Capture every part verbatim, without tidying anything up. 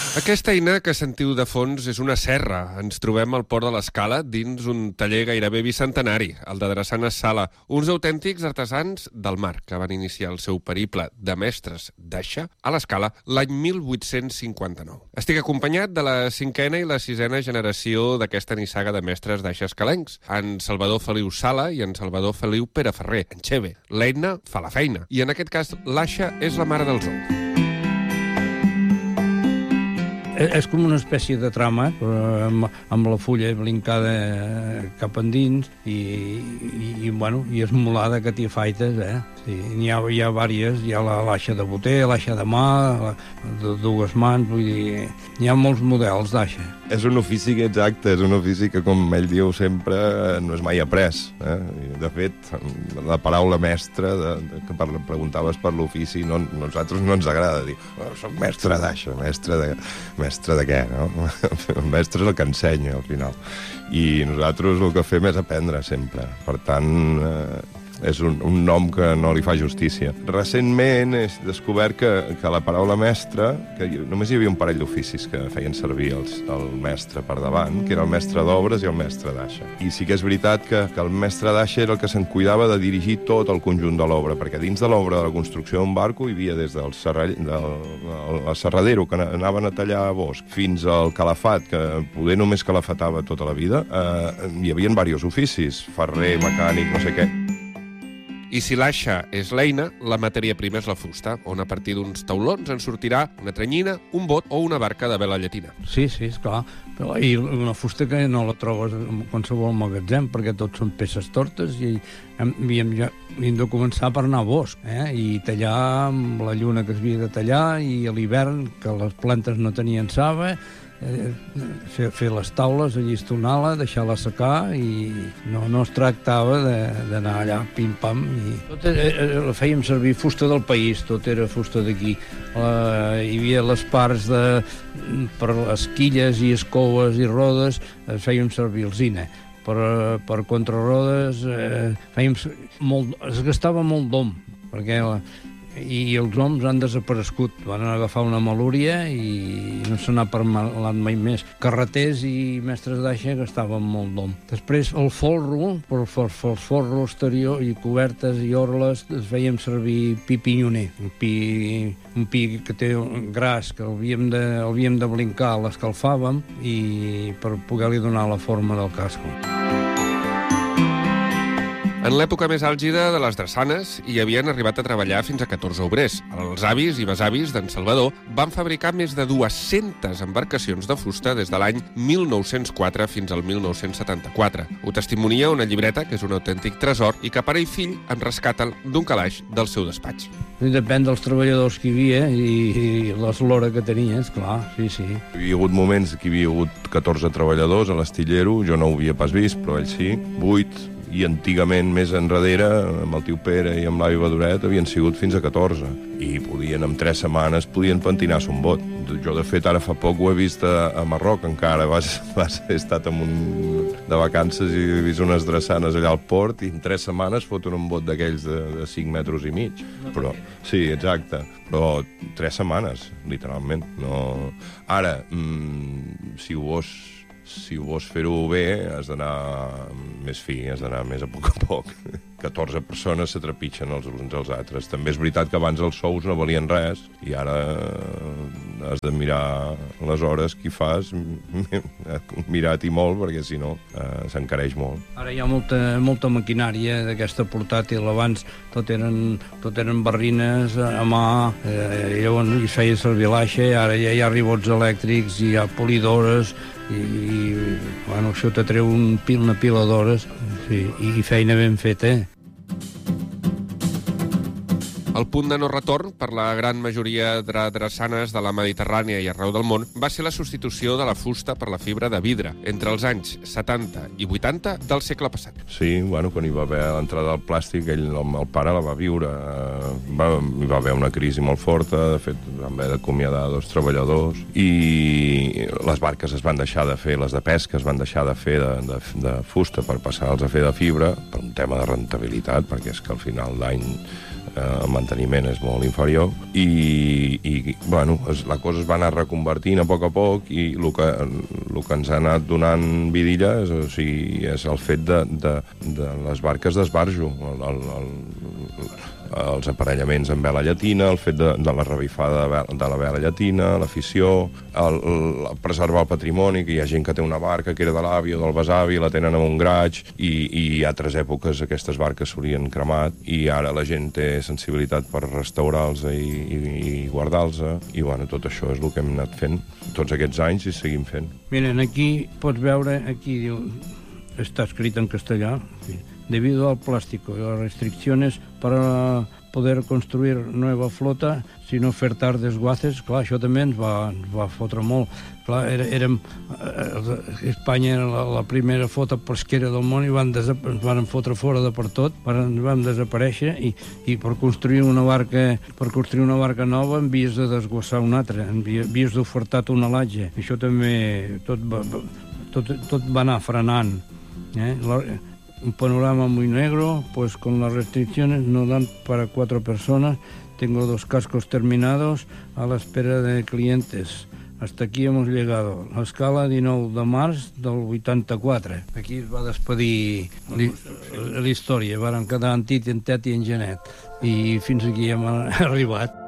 Aquesta eina que sentiu de fons és una serra. Ens trobem al Port de l'Escala dins un taller gairebé bicentenari, el de Drassanes Sala, uns autèntics artesans del mar que van iniciar el seu periple de mestres d'aixa a l'Escala l'any mil vuit-cents cinquanta-nou. Estic acompanyat de la cinquena i la sisena generació d'aquesta nissaga de mestres d'aixa escalencs, en Salvador Feliu Sala i en Salvador Feliu Pereferrer, en Xeve. L'eina fa la feina, i en aquest cas l'aixa és la mare dels ous. És com una espècie de trama, amb, amb la fulla blincada cap endins i, i, i, bueno, i esmolada que t'hi faites, eh? Sí, n'hi ha, hi ha vàries, hi ha l'aixa de boter, l'aixa de mà, de dues mans, vull dir, hi ha molts models d'aixa. És un ofici que, exacte, és un ofici que, com ell diu sempre, no és mai après. Eh? De fet, la paraula mestre, de, de, que per, preguntaves per l'ofici, no, nosaltres no ens agrada dir oh, soc mestre d'aixa, mestre de... mestre de què, no? El mestre és el que ensenya, al final. I nosaltres el que fem és aprendre, sempre. Per tant, eh, és un, un nom que no li fa justícia. Recentment he descobert que, que la paraula mestre, que només hi havia un parell d'oficis que feien servir els, el mestre per davant, que era el mestre d'obres i el mestre d'aixa. I sí que és veritat que, que el mestre d'aixa era el que se'n cuidava de dirigir tot el conjunt de l'obra, perquè dins de l'obra de la construcció d'un barco hi havia des del, serrall, del el serradero, que anaven a tallar bosc, fins al calafat, que poder només calafatava tota la vida, eh, hi havia diversos oficis, ferrer, mecànic, no sé què. I si l'aixa és l'eina, la matèria prima és la fusta, on a partir d'uns taulons en sortirà una tranyina, un bot o una barca de vela llatina. Sí, sí, esclar. Però, I una fusta que no la trobes en qualsevol magatzem, perquè tot són peces tortes i hem, hem, ja, hem de començar per anar a bosc, eh? I tallar amb la lluna que s'havia de tallar, i a l'hivern, que les plantes no tenien saba, Eh, fer, fer les taules, allistonar-la, deixar-la secar, i no, no es tractava d'anar allà pim-pam. I tot era, la fèiem servir fusta del país, tot era fusta d'aquí. Hi havia les parts de, per les quilles i escoves i rodes, es fèiem servir alzina. Per, per contrarrodes eh, fèiem molt, es gastava molt d'om, perquè la, i els oms han desaparegut. Van agafar una malúria i no se n'ha parlat mai més. Carreters i mestres d'aixa gastaven molt d'om. Després el folro, per el folro exterior i cobertes i orles, es fèiem servir pi pinyoner, un pi, un pi que té un gras, que l'havíem de, l'havíem de blincar, l'escalfàvem i per poder-li donar la forma del casco. En l'època més àlgida de les drassanes hi havien arribat a treballar fins a catorze obrers. Els avis i besavis d'en Salvador van fabricar més de dues-centes embarcacions de fusta des de l'any mil nou-cents quatre fins al mil nou-cents setanta-quatre. Ho testimonia una llibreta que és un autèntic tresor i que pare i fill en rescaten d'un calaix del seu despatx. Depèn dels treballadors que hi havia i, i l'eslora que tenies, clar, sí, sí. Hi havia hagut moments que hi havia hagut catorze treballadors a l'astillero, jo no ho havia pas vist, però ell sí, vuit, i antigament, més enrere, amb el tio Pere i amb l'avi Badoret, havien sigut fins a catorze. I podien, en tres setmanes, podien pentinar-se un bot. Jo, de fet, ara fa poc ho he vist a, a Marroc, encara. Vas, vas, he estat en un, de vacances i he vist unes drassanes allà al port i en tres setmanes foten un bot d'aquells de, de cinc metres i mig. Però, sí, exacte. Però tres setmanes, literalment. No... Ara, mmm, si ho vols... Si ho vols fer-ho bé, has d'anar més fi, has d'anar més a poc a poc. catorze persones se trepitgen els uns als altres. També és veritat que abans els sous no valien res i ara has de mirar les hores que hi fas, mirar-t'hi molt, perquè si no eh, s'encareix molt. Ara hi ha molta, molta maquinària d'aquesta portàtil. Abans tot eren, tot eren barrines a mà, eh, llavors hi feia servir l'aixa, ara ja hi ha ribots elèctrics, hi ha polidores, i, i bueno, això t'atreu un pil, una pila d'hores, sí, i feina ben feta, eh? El punt de no retorn per la gran majoria de drassanes de la Mediterrània i arreu del món va ser la substitució de la fusta per la fibra de vidre entre els anys setanta i vuitanta del segle passat. Sí, bueno, quan hi va haver l'entrada del plàstic, ell, el, el pare la va viure. Va, hi va haver una crisi molt forta, de fet, van haver d'acomiadar dos treballadors i les barques es van deixar de fer, les de pesca es van deixar de fer de, de, de fusta per passar-los a fer de fibra per un tema de rentabilitat, perquè és que al final d'any eh, amb manteniment és molt inferior, i, i bueno, es, la cosa es va anar reconvertint a poc a poc, i el que, el que ens ha anat donant vidilla és, o sigui, és el fet de, de, de les barques d'esbarjo, el, el, el, els aparellaments amb vela llatina, el fet de, de la revifada de, vela, de la vela llatina, l'afició, el, el preservar el patrimoni, que hi ha gent que té una barca que era de l'avi o del besavi, la tenen en un graig, i, i a altres èpoques aquestes barques s'haurien cremat, i ara la gent té sensibilitat per restaurar-los i, i, i guardar-los, i bueno, tot això és el que hem anat fent tots aquests anys i seguim fent. Miren, aquí pots veure, aquí diu, està escrit en castellà, sí. Debido al plástico y las restricciones para poder construir nueva flota sin ofertar desguaces, clar, això també ens va, ens va fotre molt. Clar, era, érem, eh, Espanya era la, la primera flota pesquera del món i van ens van fotre fora de per tot, van, van desaparèixer, i, i per construir una barca per construir una barca nova envies de desguassar una altra, envies d'ofertar tonelatge. Això també tot va, tot, tot va anar frenant. Eh? La, un panorama muy negro, pues con las restricciones no dan para cuatro personas. Tengo dos cascos terminados a la espera de clientes. Hasta aquí hemos llegado. L'escala dinou de març del vuitanta-quatre. Aquí es va despedir la història. Varen quedar en Tit, en Tet i en Genet. I fins aquí hem arribat.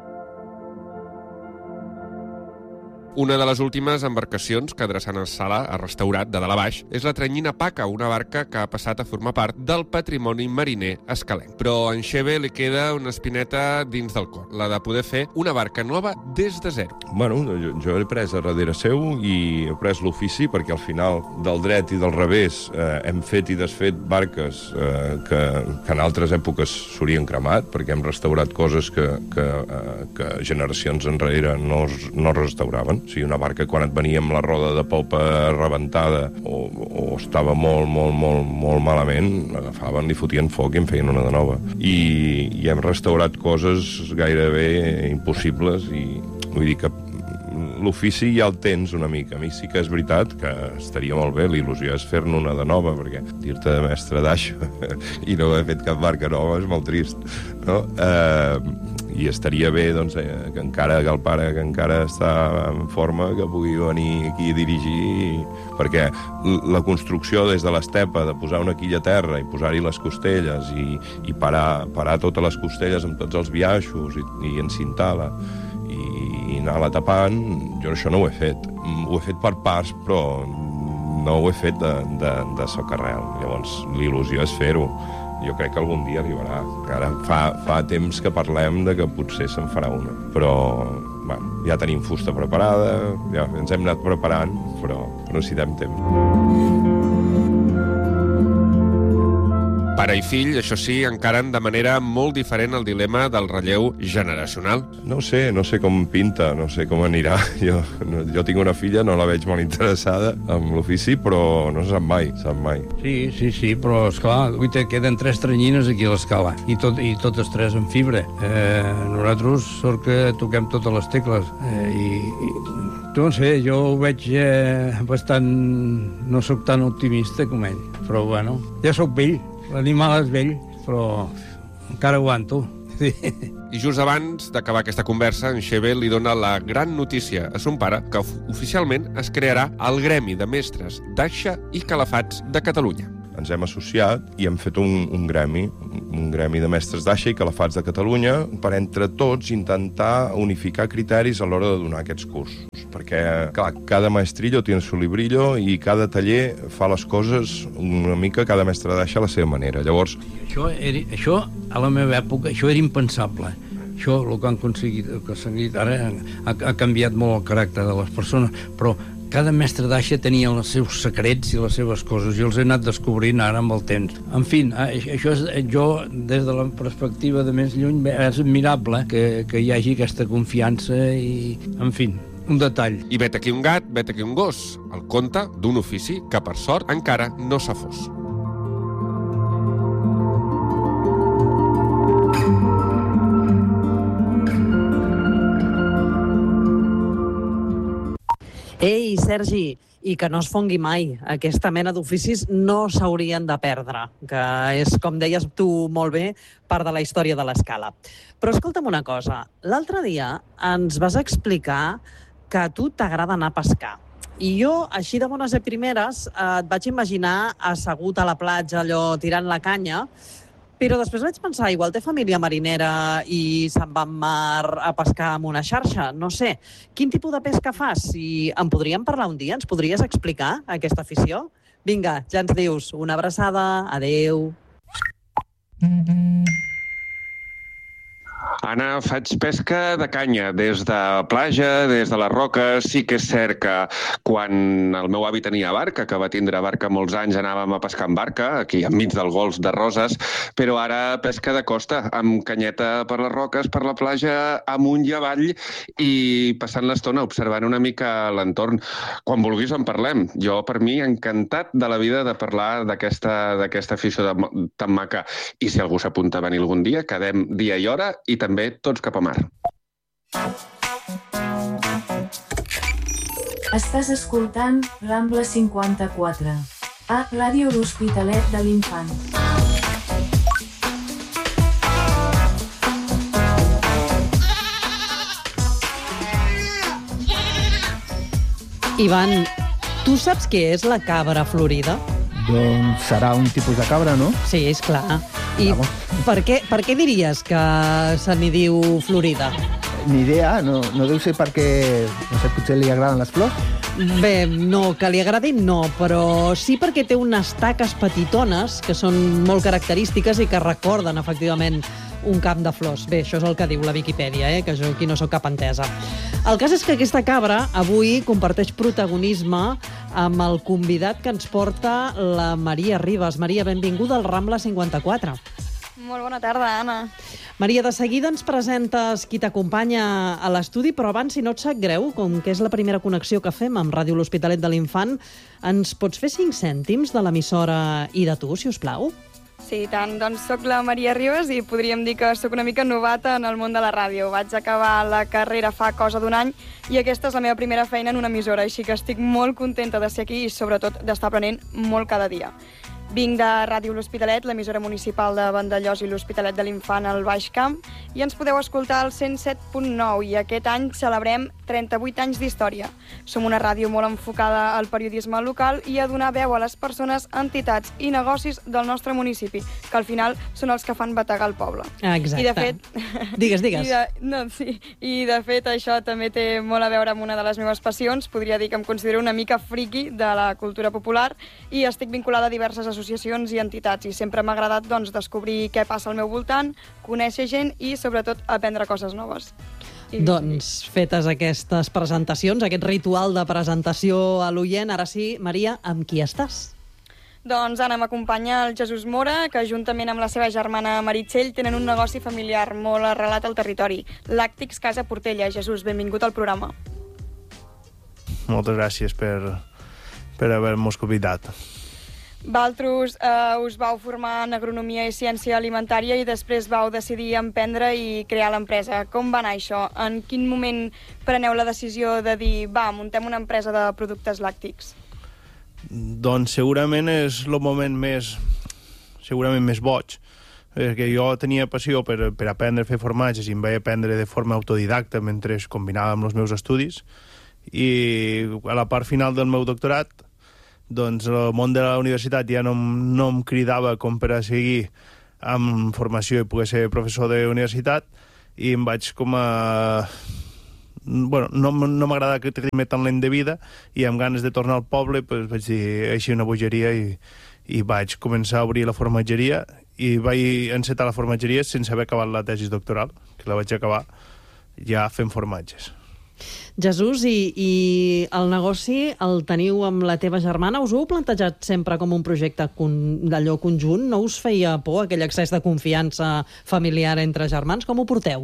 Una de les últimes embarcacions que Drassanes Sala ha restaurat de dalt a baix és la Tranyina Paca, una barca que ha passat a formar part del patrimoni mariner escalenc. Però a en Xeve li queda una espineta dins del cor, la de poder fer una barca nova des de zero. Bueno, jo, jo he pres a darrere seu i he pres l'ofici, perquè al final del dret i del revés eh, hem fet i desfet barques eh, que, que en altres èpoques s'haurien cremat, perquè hem restaurat coses que, que, eh, que generacions enrere no, no restauraven. O sigui, una barca, quan et venia amb la roda de popa rebentada o, o estava molt, molt, molt, molt malament, l'agafaven, li fotien foc i en feien una de nova. I, i hem restaurat coses gairebé impossibles, i vull dir que l'ofici ja el tens una mica. A mi sí que és veritat que estaria molt bé, l'il·lusió és fer-ne una de nova, perquè dir-te de mestre d'això i no haver fet cap barca nova és molt trist, no? Eh, i estaria bé, doncs, eh, que encara que el pare que encara està en forma, que pugui venir aquí a dirigir, perquè la construcció des de l'estepa, de posar una quilla a terra i posar-hi les costelles i, i parar, parar totes les costelles amb tots els biaixos i, i encintar-la i, i anar-la tapant, jo això no ho he fet. Ho he fet per parts, però no ho he fet de, de, de socarrel. Llavors, l'il·lusió és fer-ho. Jo crec que algun dia arribarà. Ara fa, fa temps que parlem de que potser se'n farà una. Però bueno, ja tenim fusta preparada, ja ens hem anat preparant, però necessitem temps. Pare i fill, això sí, encaren de manera molt diferent el dilema del relleu generacional. No ho sé, no sé com pinta, no sé com anirà. Jo, no, jo tinc una filla, no la veig molt interessada en l'ofici, però no se sap mai, sap mai. Sí, sí, sí, però esclar, avui te queden tres tranyines aquí a l'escala, i, tot, i totes tres en fibra. Eh, nosaltres sort que toquem totes les tecles, eh, i, i no sé, jo ho veig eh, bastant... no sóc tan optimista com ell, però bueno, ja sóc vell. L'animal és vell, però encara aguanto. Sí. I just abans d'acabar aquesta conversa, en Xeve li dona la gran notícia a son pare que oficialment es crearà el Gremi de Mestres d'Aixa i Calafats de Catalunya. Ens hem associat i hem fet un, un gremi, un gremi de mestres d'Aixa i Calafats de Catalunya, per entre tots intentar unificar criteris a l'hora de donar aquests cursos. Perquè, clar, cada maestrillo tiene su librillo i cada taller fa les coses una mica, cada mestre d'Aixa a la seva manera. Llavors... Això, era, això, a la meva època, això era impensable. Això, el que han aconseguit, el que s'ha dit ara, ha, ha canviat molt el caràcter de les persones, però cada mestre d'Aixa tenia els seus secrets i les seves coses, i els he anat descobrint ara amb el temps. En fi, això és, jo, des de la perspectiva de més lluny, és admirable que, que hi hagi aquesta confiança i, en fi, un detall. I vet aquí un gat, vet aquí un gos, el conte d'un ofici que, per sort, encara no s'ha fos. Ei, Sergi, i que no es fongui mai. Aquesta mena d'oficis no s'haurien de perdre, que és, com deies tu molt bé, part de la història de l'escala. Però escolta'm una cosa, l'altre dia ens vas explicar que a tu t'agrada anar a pescar. I jo, així de bones a primeres, et vaig imaginar assegut a la platja, allò, tirant la canya, però després vaig pensar, igual té família marinera i se'n va en mar a pescar amb una xarxa, no sé. Quin tipus de pesca fas? Si en podríem parlar un dia, ens podries explicar aquesta afició? Vinga, ja ens dius. Una abraçada, adeu. Anna, faig pesca de canya, des de platja, des de les roques. Sí que és cert que quan el meu avi tenia barca, que va tindre barca molts anys, anàvem a pescar amb barca, aquí enmig del golf de Roses, però ara pesca de costa, amb canyeta per les roques, per la platja, amunt i avall, i passant l'estona observant una mica l'entorn. Quan vulguis en parlem. Jo, per mi, encantat de la vida de parlar d'aquesta d'aquesta afició de, tan maca. I si algú s'apunta a venir algun dia, quedem dia i hora i també també tots cap a mar. Estàs escoltant Rambla cinquanta-quatre, a Ràdio L'Hospitalet de l'Infant. Ivan, tu saps què és la cabra florida? Doncs serà un tipus de cabra, no? Sí, és clar. I per què, per què diries que se n'hi diu florida? Ni idea, no, no deu ser perquè, no sé, potser li agraden les flors? Bé, no, que li agradin no, però sí perquè té unes taques petitones que són molt característiques i que recorden, efectivament, un camp de flors. Bé, això és el que diu la Viquipèdia, eh? Que jo aquí no sóc cap entesa. El cas és que aquesta cabra avui comparteix protagonisme amb el convidat que ens porta la Maria Ribas. Maria, benvinguda al Rambla cinquanta-quatre. Molt bona tarda, Anna. Maria, de seguida ens presentes qui t'acompanya a l'estudi, però abans, si no et sap greu, com que és la primera connexió que fem amb Ràdio L'Hospitalet de l'Infant, ens pots fer cinc cèntims de l'emissora i de tu, si us plau? Sí, tant. Doncs soc la Maria Ribas i podríem dir que sóc una mica novata en el món de la ràdio. Vaig acabar la carrera fa cosa d'un any i aquesta és la meva primera feina en una emissora, així que estic molt contenta de ser aquí i sobretot d'estar aprenent molt cada dia. Vinc de Ràdio L'Hospitalet, l'emissora municipal de Vandellòs i l'Hospitalet de l'Infant al Baix Camp, i ens podeu escoltar al cent set punt nou, i aquest any celebrem trenta-vuit anys d'història. Som una ràdio molt enfocada al periodisme local i a donar veu a les persones, entitats i negocis del nostre municipi, que al final són els que fan bategar el poble. Exacte. I de fet... Digues, digues. I de, no, sí. I de fet això també té molt a veure amb una de les meves passions. Podria dir que em considero una mica friki de la cultura popular i estic vinculada a diverses associacions associacions i entitats, i sempre m'ha agradat doncs, descobrir què passa al meu voltant, conèixer gent i, sobretot, aprendre coses noves. I... Doncs, fetes aquestes presentacions, aquest ritual de presentació a l'oient, ara sí, Maria, amb qui estàs? Doncs, Anna, m'acompanya el Jesús Mora, que juntament amb la seva germana Meritxell tenen un negoci familiar molt arrelat al territori, Làctics Casa Portella. Jesús, benvingut al programa. Moltes gràcies per, per haver-nos convidat. Vosaltres eh, us vau formar en Agronomia i Ciència Alimentària i després vau decidir emprendre i crear l'empresa. Com va anar això? En quin moment preneu la decisió de dir, va, muntem una empresa de productes làctics? Doncs segurament és el moment més, segurament més boig, perquè jo tenia passió per, per aprendre a fer formatges i em vaig aprendre de forma autodidacta mentre combinava amb els meus estudis, i a la part final del meu doctorat doncs el món de la universitat ja no, no em cridava com per a seguir amb formació i poder ser professor de universitat, i em vaig com a... Bueno, no, no m'agrada que ritme tan lent de vida, i amb ganes de tornar al poble pues, vaig dir així una bogeria i, i vaig començar a obrir la formatgeria, i vaig encetar la formatgeria sense haver acabat la tesi doctoral, que la vaig acabar ja fent formatges. Jesús, i, i el negoci el teniu amb la teva germana? Us ho heu plantejat sempre com un projecte d'allò conjunt? No us feia por aquell excés de confiança familiar entre germans? Com ho porteu?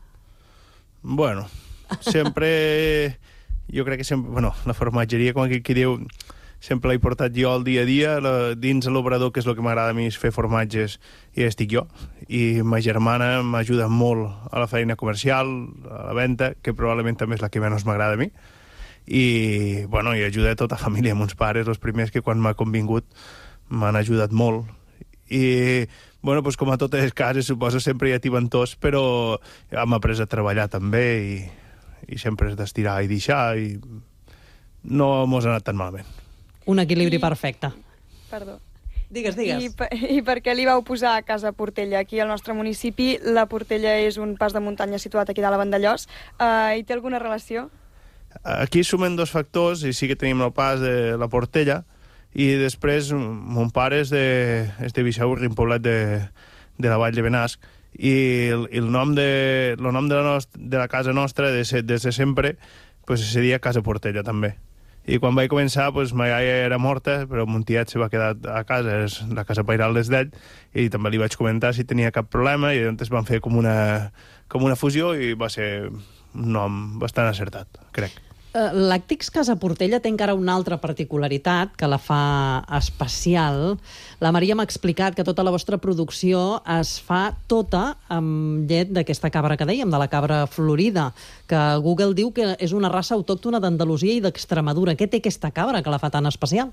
Bueno, sempre... Jo crec que sempre... Bueno, la formatgeria, com aquí diu, sempre l'he portat jo al dia a dia, la, dins l'obrador, que és el que m'agrada a mi, és fer formatges, i estic jo. I ma germana m'ajuda molt a la feina comercial, a la venda, que probablement també és la que menys m'agrada a mi. i, bueno, i ajuda a tota la família, mons pares, els primers que quan m'ha convingut m'han ajudat molt. I, bueno, doncs com a totes les cases, suposo, sempre hi ha tibantors, però hem après a treballar també i, i sempre és d'estirar i deixar i no mos ha anat tan malament. Un equilibri I... perfecte. Perdó. Digues, digues. I, per, I per què li vau posar a Casa Portella? Aquí al nostre municipi, la Portella és un pas de muntanya situat aquí dalt a Vandellòs. Uh, hi té alguna relació? Aquí sumen dos factors, i sí que tenim el pas de la Portella, i després mon pare és de, és de Bixaurri, un poblet de, de la Vall de Benasc, i el, el nom, de, el nom de, la nost, de la casa nostra, de, des de sempre, pues, seria Casa Portella, també. I quan vaig començar, pues, ma iaia era morta, però mon tiet se va quedar a casa, és la casa pairal des d'ell, i també li vaig comentar si tenia cap problema, i llavors van fer com una, com una fusió, i va ser un nom bastant acertat, crec. L'Àctics Casa Portella té encara una altra particularitat que la fa especial. La Maria m'ha explicat que tota la vostra producció es fa tota amb llet d'aquesta cabra que dèiem, de la cabra florida, que Google diu que és una raça autòctona d'Andalusia i d'Extremadura. Què té aquesta cabra que la fa tan especial?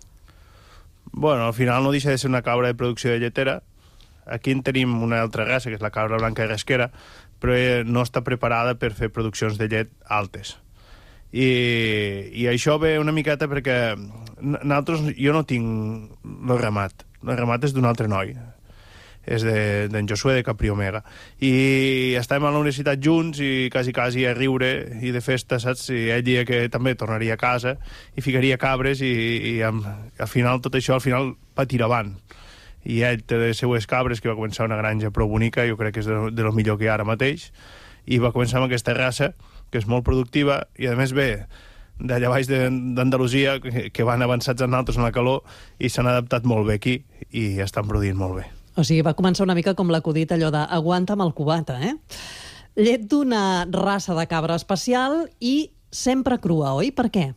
Bueno, al final no deixa de ser una cabra de producció de lletera. Aquí en tenim una altra raça, que és la cabra blanca i rasquera, però no està preparada per fer produccions de llet altes. I, i això ve una miqueta perquè nosaltres, jo no tinc el ramat, el ramat és d'un altre noi, és d'en de, Josué de Capriomega, i estàvem a la universitat junts i quasi quasi a riure i de festa, saps? I ell dia que també tornaria a casa i ficaria cabres i, i amb, al final tot això al final va tirar avant. I ell té les seues cabres, que va començar una granja prou bonica, jo crec que és de, de lo millor que hi ha ara mateix, i va començar amb aquesta raça que és molt productiva, i a més ve d'allà baix d'Andalusia, que, que van avançats en altres en la calor, i s'han adaptat molt bé aquí, i estan produint molt bé. O sigui, va començar una mica com l'acudit allò de aguanta amb el cubata, eh? Llet d'una raça de cabra especial i sempre crua, oi? Per què?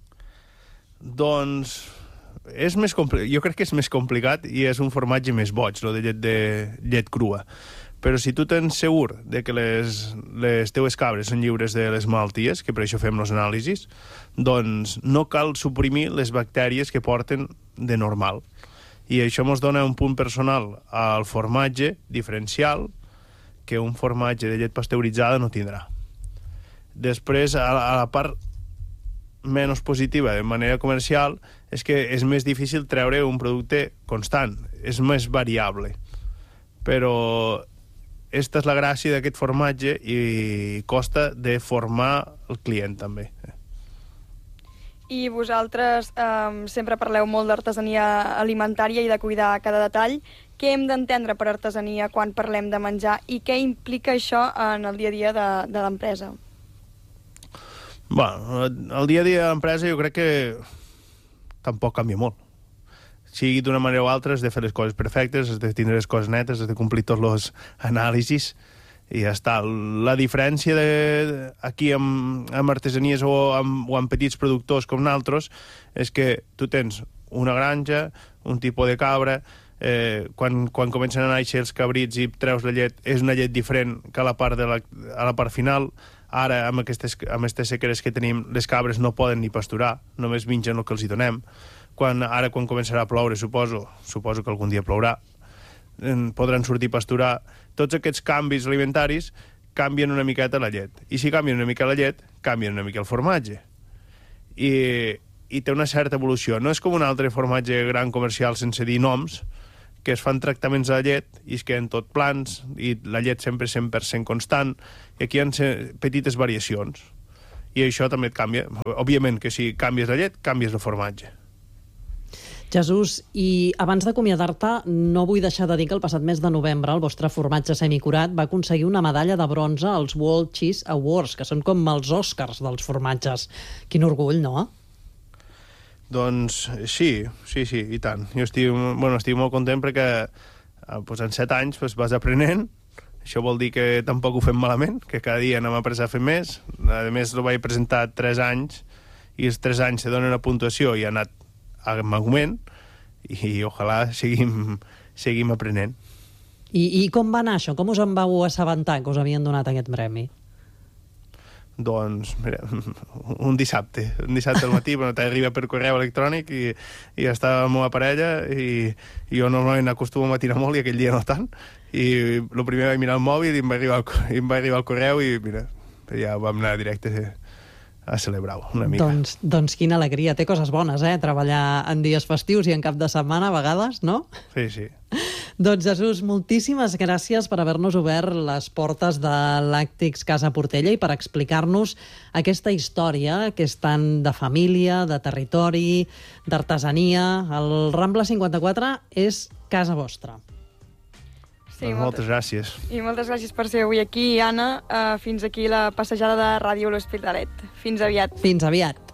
Doncs és més compli... jo crec que és més complicat i és un formatge més boig, lo de llet, de llet crua. Però si tu tens segur de que les, les teues cabres són lliures de les malalties, que per això fem les anàlisis, doncs no cal suprimir les bactèries que porten de normal. I això ens dona un punt personal al formatge diferencial que un formatge de llet pasteuritzada no tindrà. Després, a la, a la part menys positiva de manera comercial, és que és més difícil treure un producte constant, és més variable. Però aquesta és la gràcia d'aquest formatge i costa de formar el client també. I vosaltres eh, sempre parleu molt d'artesania alimentària i de cuidar cada detall. Què hem d'entendre per artesania quan parlem de menjar i què implica això en el dia a dia de, de l'empresa? Bueno, el dia a dia de l'empresa jo crec que tampoc canvia molt. Sigui d'una manera o altra, has de fer les coses perfectes, has de tindre les coses netes, has de complir tots els anàlisis i ja està. La diferència de, aquí amb, amb artesanies o amb, o amb petits productors com nosaltres és que tu tens una granja, un tipus de cabra, eh, quan, quan comencen a néixer els cabrits i treus la llet, és una llet diferent que a la part, de la, a la part final. Ara, amb aquestes, amb aquestes sequeres que tenim, les cabres no poden ni pasturar, només mengen el que els hi donem. Quan, ara, quan començarà a ploure, suposo, suposo que algun dia plourà, podran sortir a pasturar. Tots aquests canvis alimentaris canvien una miqueta la llet. I si canvien una mica la llet, canvien una mica el formatge. I, i té una certa evolució. No és com un altre formatge gran comercial sense dir noms, que es fan tractaments a la llet i es queden tot plans i la llet sempre cent per cent constant, i aquí hi ha petites variacions. I això també et canvia. Òbviament que si canvies la llet, canvies el formatge. Jesús, i abans d'acomiadar-te, no vull deixar de dir que el passat mes de novembre el vostre formatge semicurat va aconseguir una medalla de bronze als World Cheese Awards, que són com els Oscars dels formatges. Quin orgull, no? Doncs sí, sí, sí, i tant. Jo estic, bueno, estic molt content perquè pues, en set anys pues, vas aprenent. Això vol dir que tampoc ho fem malament, que cada dia anem a aprendre a fer més. A més, ho vaig presentar tres anys, i els tres anys se donen una puntuació i ha anat amb augment, i ojalà seguim, seguim aprenent. I, I com va anar això? Com us en vau assabentar que us havien donat aquest premi? doncs, mira, un dissabte, un dissabte al matí, bueno, t'arriba per correu electrònic i, i està la meva parella i, i jo normalment acostumo a matinar molt i aquell dia no tant, i el primer vaig mirar el mòbil i em va arribar el, i em va arribar el correu i mira, ja vam anar directe a celebrar-ho una mica. Doncs, doncs quina alegria, té coses bones, eh? Treballar en dies festius i en cap de setmana a vegades, no? Sí, sí. Doncs Jesús, moltíssimes gràcies per haver-nos obert les portes de Làctics Casa Portella i per explicar-nos aquesta història que és tant de família, de territori, d'artesania. El Rambla cinquanta-quatre és casa vostra. Sí, doncs moltes gràcies. I moltes gràcies per ser avui aquí, Anna. Uh, fins aquí la passejada de Ràdio L'Hospitalet. Fins aviat. Fins aviat.